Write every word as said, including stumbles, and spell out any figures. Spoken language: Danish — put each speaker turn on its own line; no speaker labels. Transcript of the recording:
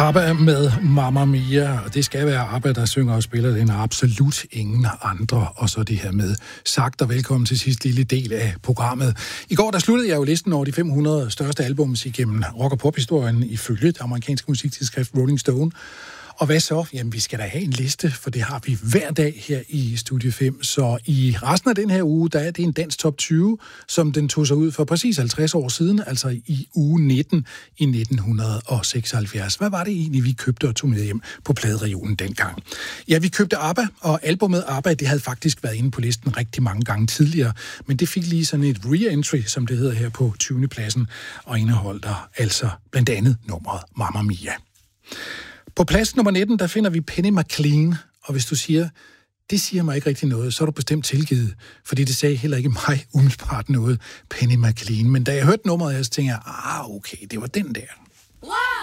ABBA med Mamma Mia, og det skal være ABBA, der synger og spiller den, og absolut ingen andre. Og så det her med sagt og velkommen til sidste lille del af programmet. I går der sluttede jeg jo listen over de fem hundrede største albums igennem rock- og pop-historien ifølge det amerikanske musiktidsskrift Rolling Stone. Og hvad så? Jamen, vi skal da have en liste, for det har vi hver dag her i Studie fem. Så i resten af den her uge, der er det en dansk top tyve, som den tog sig ud for præcis halvtreds år siden, altså i uge nitten i nitten seksoghalvfjerds. Hvad var det egentlig, vi købte og tog med hjem på pladeregionen dengang? Ja, vi købte ABBA, og albumet ABBA, det havde faktisk været inde på listen rigtig mange gange tidligere, men det fik lige sådan et re-entry, som det hedder her på tyvende pladsen, og indeholdt der altså blandt andet nummeret Mamma Mia. På plads nummer nitten, der finder vi Penny McLean, og hvis du siger, det siger mig ikke rigtig noget, så er du bestemt tilgivet, fordi det sagde heller ikke mig umiddelbart noget, Penny McLean. Men da jeg hørte nummeret, så tænkte jeg, ah, okay, det var den der.
Wow!